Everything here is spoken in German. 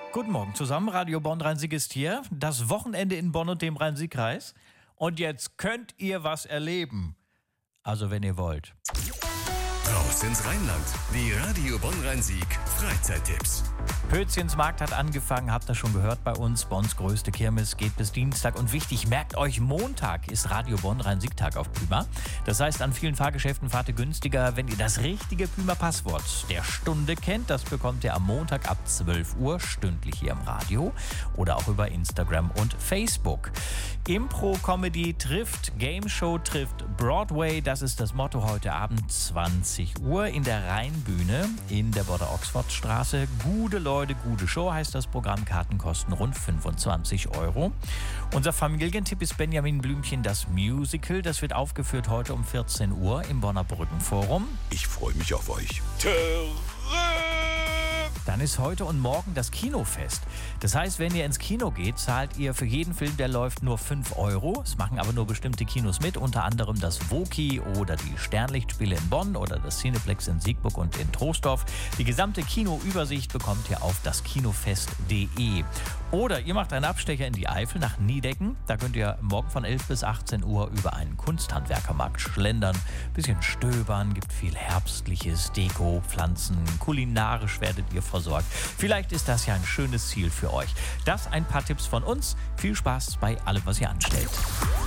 Guten Morgen zusammen, Radio Bonn-Rhein-Sieg ist hier. Das Wochenende in Bonn und dem Rhein-Sieg-Kreis. Und jetzt könnt ihr was erleben. Also wenn ihr wollt. Raus ins Rheinland. Die Radio Bonn-Rhein-Sieg Freizeittipps. Pötzchensmarkt hat angefangen, habt ihr schon gehört bei uns. Bonns größte Kirmes geht bis Dienstag. Und wichtig, merkt euch, Montag ist Radio Bonn-Rhein-Sieg-Tag auf Püma. Das heißt, an vielen Fahrgeschäften fahrt ihr günstiger, wenn ihr das richtige Püma-Passwort der Stunde kennt. Das bekommt ihr am Montag ab 12 Uhr stündlich hier im Radio oder auch über Instagram und Facebook. Impro-Comedy trifft, Game Show trifft Broadway. Das ist das Motto heute Abend 20 Uhr in der Rheinbühne in der Border-Oxford-Straße. Gute Leute, gute Show heißt das Programm. Karten kosten rund 25 €. Unser Familientipp ist Benjamin Blümchen, das Musical. Das wird aufgeführt heute um 14 Uhr im Bonner Brückenforum. Ich freue mich auf euch. Dann ist heute und morgen das Kinofest. Das heißt, wenn ihr ins Kino geht, zahlt ihr für jeden Film, der läuft, nur 5 €. Es machen aber nur bestimmte Kinos mit, unter anderem das Woki oder die Sternlichtspiele in Bonn oder das Cineplex in Siegburg und in Troisdorf. Die gesamte Kinoübersicht bekommt ihr auf daskinofest.de. Oder ihr macht einen Abstecher in die Eifel nach Niedecken. Da könnt ihr morgen von 11 bis 18 Uhr über einen Kunsthandwerkermarkt schlendern, bisschen stöbern, gibt viel Herbstliches, Deko, Pflanzen, kulinarisch werdet ihr versorgt. Vielleicht ist das ja ein schönes Ziel für euch. Das ein paar Tipps von uns. Viel Spaß bei allem, was ihr anstellt.